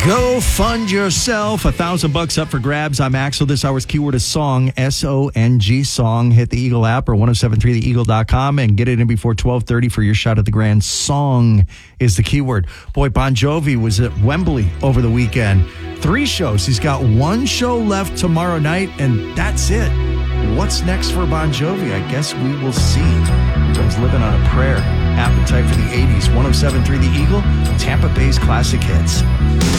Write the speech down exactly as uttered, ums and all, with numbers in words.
Go fund yourself. A thousand bucks up for grabs. I'm Axel. This hour's keyword is song, S O N G, song. Hit the Eagle app or ten seventy-three the eagle dot com and get it in before twelve thirty for your shot at the grand. Song is the keyword. Boy, Bon Jovi was at Wembley over the weekend. Three shows. He's got one show left tomorrow night, and that's it. What's next for Bon Jovi? I guess we will see. He comes living on a prayer. Appetite for the eighties. ten seventy-three The Eagle, Tampa Bay's classic hits.